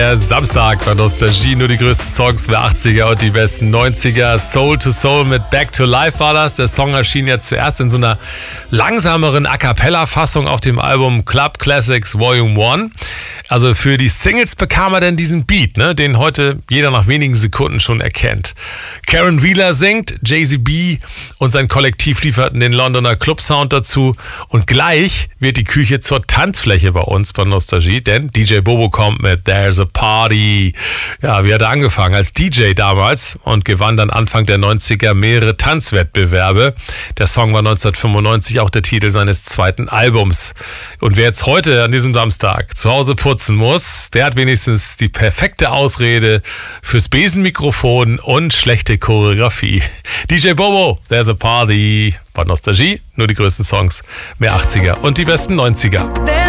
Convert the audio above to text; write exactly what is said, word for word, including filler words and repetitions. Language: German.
Der Samstag bei Nostalgie, nur die größten Songs der achtziger und die besten neunziger. Soul to Soul mit Back to Life war das. Der Song erschien ja zuerst in so einer langsameren A-Cappella-Fassung auf dem Album Club Classics Volume eins. Also für die Singles bekam er denn diesen Beat, ne, den heute jeder nach wenigen Sekunden schon erkennt. Karen Wheeler singt, Jay-Z B und sein Kollektiv lieferten den Londoner Club-Sound dazu. Und gleich wird die Küche zur Tanzfläche bei uns bei Nostalgie, denn D J Bobo kommt mit There's a Party. Ja, wie hat er angefangen als D J damals und gewann dann Anfang der neunziger mehrere Tanzwettbewerbe. Der Song war neunzehnhundertfünfundneunzig auch der Titel seines zweiten Albums. Und wer jetzt heute an diesem Samstag zu Hause putzen muss, der hat wenigstens die perfekte Ausrede fürs Besenmikrofon und schlechte Choreografie. D J Bobo, There's a Party. Bei Nostalgie, nur die größten Songs, mehr achtziger und die besten neunziger.